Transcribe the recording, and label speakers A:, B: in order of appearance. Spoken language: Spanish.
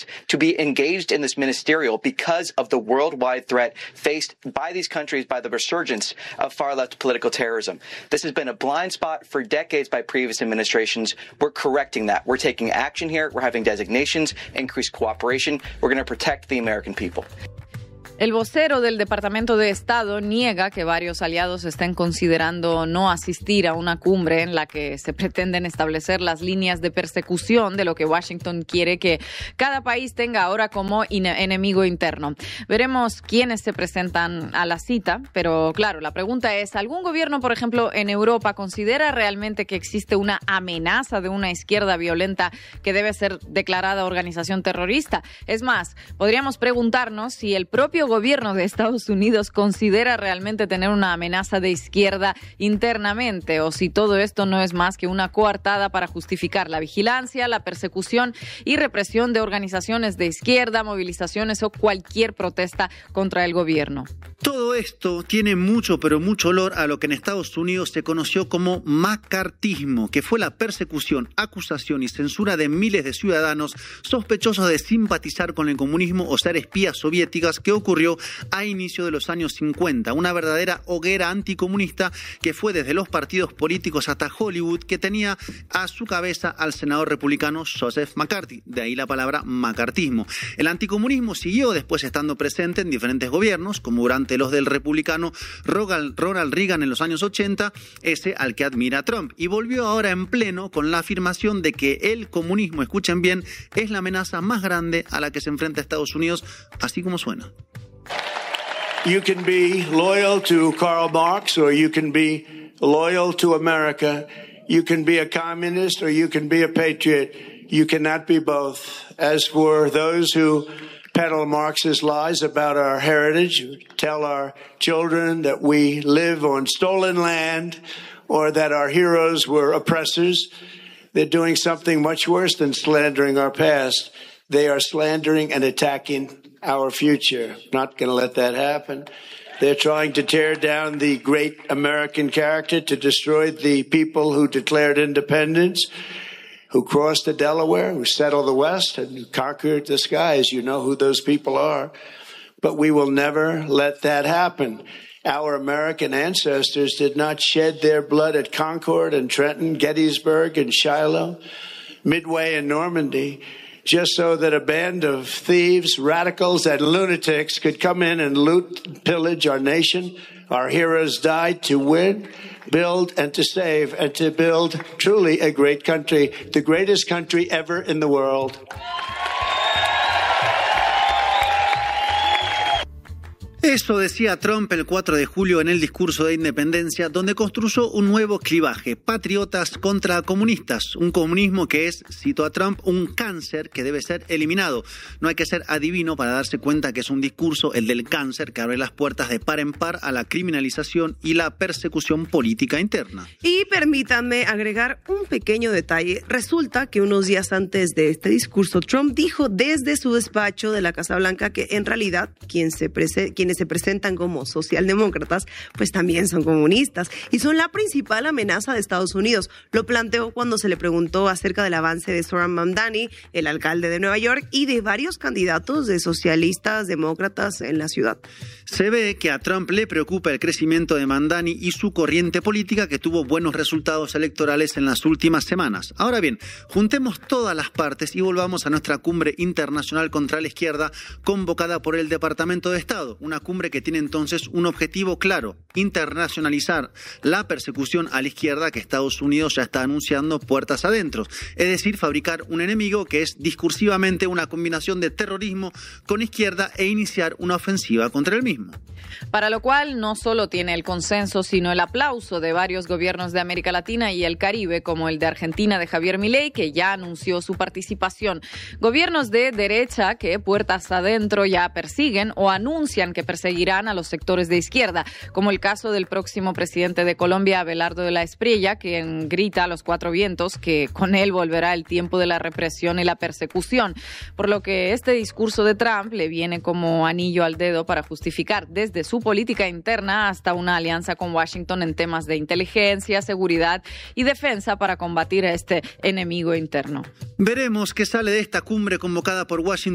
A: terrorists to be engaged in this ministerial because of the worldwide threat faced by these countries by the resurgence of far-left political terrorism. This has been a blind spot for decades by previous administrations. We're correcting that. We're taking action here. We're having designations, increased cooperation. We're going to protect the American people.
B: El vocero del Departamento de Estado niega que varios aliados estén considerando no asistir a una cumbre en la que se pretenden establecer las líneas de persecución de lo que Washington quiere que cada país tenga ahora como enemigo interno. Veremos quiénes se presentan a la cita, pero claro, la pregunta es, ¿algún gobierno, por ejemplo, en Europa considera realmente que existe una amenaza de una izquierda violenta que debe ser declarada organización terrorista? Es más, podríamos preguntarnos si el propio gobierno de Estados Unidos considera realmente tener una amenaza de izquierda internamente, o si todo esto no es más que una coartada para justificar la vigilancia, la persecución y represión de organizaciones de izquierda, movilizaciones o cualquier protesta contra el gobierno.
C: Todo esto tiene mucho, pero mucho olor a lo que en Estados Unidos se conoció como macartismo, que fue la persecución, acusación y censura de miles de ciudadanos sospechosos de simpatizar con el comunismo o ser espías soviéticas que ocurrió a inicio de los años 50, una verdadera hoguera anticomunista que fue desde los partidos políticos hasta Hollywood, que tenía a su cabeza al senador republicano Joseph McCarthy, de ahí la palabra macartismo. El anticomunismo siguió después estando presente en diferentes gobiernos, como durante los del republicano Ronald Reagan en los años 80, ese al que admira Trump, y volvió ahora en pleno con la afirmación de que el comunismo, escuchen bien, es la amenaza más grande a la que se enfrenta Estados Unidos, así como suena.
D: You can be loyal to Karl Marx or you can be loyal to America. You can be a communist or you can be a patriot. You cannot be both. As for those who peddle Marxist lies about our heritage, tell our children that we live on stolen land or that our heroes were oppressors, they're doing something much worse than slandering our past. They are slandering and attacking our future. Not going to let that happen. They're trying to tear down the great American character, to destroy the people who declared independence, who crossed the Delaware, who settled the West, and who conquered the skies. You know who those people are. But we will never let that happen. Our American ancestors did not shed their blood at Concord and Trenton, Gettysburg and Shiloh, Midway and Normandy, just so that a band of thieves, radicals, and lunatics could come in and loot and pillage our nation. Our heroes died to win, build, and to save, and to build truly a great country, the greatest country ever in the world.
C: Eso decía Trump el 4 de julio en el discurso de independencia, donde construyó un nuevo clivaje, patriotas contra comunistas, un comunismo que es, cito a Trump, un cáncer que debe ser eliminado. No hay que ser adivino para darse cuenta que es un discurso, el del cáncer, que abre las puertas de par en par a la criminalización y la persecución política interna.
E: Y permítanme agregar un pequeño detalle. Resulta que unos días antes de este discurso, Trump dijo desde su despacho de la Casa Blanca que en realidad quienes se presentan como socialdemócratas, pues también son comunistas y son la principal amenaza de Estados Unidos. Lo planteó cuando se le preguntó acerca del avance de Zohran Mamdani, el alcalde de Nueva York, y de varios candidatos de socialistas, demócratas en la ciudad.
C: Se ve que a Trump le preocupa el crecimiento de Mamdani y su corriente política, que tuvo buenos resultados electorales en las últimas semanas. Ahora bien, juntemos todas las partes y volvamos a nuestra cumbre internacional contra la izquierda convocada por el Departamento de Estado, una cumbre que tiene entonces un objetivo claro: internacionalizar la persecución a la izquierda que Estados Unidos ya está anunciando puertas adentro, es decir, fabricar un enemigo que es discursivamente una combinación de terrorismo con izquierda e iniciar una ofensiva contra el mismo.
B: Para lo cual no solo tiene el consenso, sino el aplauso de varios gobiernos de América Latina y el Caribe, como el de Argentina de Javier Milei, que ya anunció su participación. Gobiernos de derecha que puertas adentro ya persiguen o anuncian que perseguirán a los sectores de izquierda, como el caso del próximo presidente de Colombia, Abelardo de la Espriella, quien grita a los cuatro vientos que con él volverá el tiempo de la represión y la persecución. Por lo que este discurso de Trump le viene como anillo al dedo para justificar desde su política interna hasta una alianza con Washington en temas de inteligencia, seguridad y defensa para combatir a este enemigo interno.
C: Veremos qué sale de esta cumbre convocada por Washington